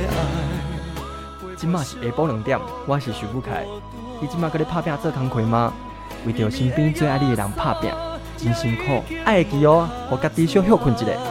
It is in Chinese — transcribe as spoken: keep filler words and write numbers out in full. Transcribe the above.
今嘛是下晡两点，我是徐富凯。你今嘛搁咧拍拼做工课吗？为着身边最爱你的人拍拼，真辛苦。爱会记哦，互家己小休困一下。